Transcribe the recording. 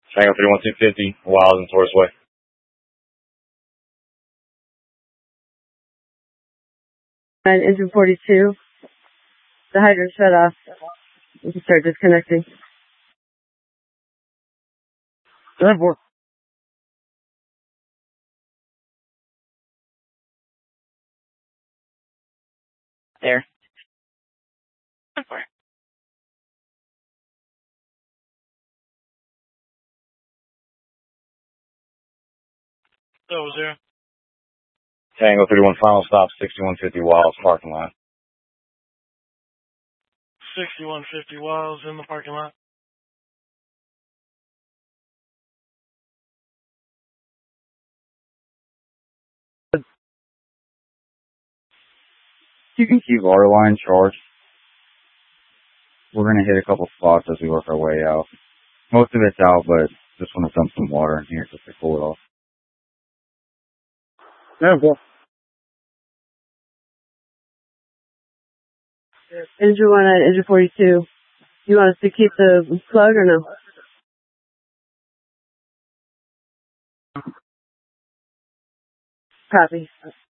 Tango 31250, Wild and Taurus Way. And engine 42. The hydrant shut off. We can start disconnecting. There. That was there. Tango 31, final stop, 6150 Wilds parking lot. 6150 Wilds in the parking lot. You can keep our line charged. We're going to hit a couple spots as we work our way out. Most of it's out, but just want to dump some water in here just to cool it off. Engine 1 and engine 42. You want us to keep the plug or no? Copy.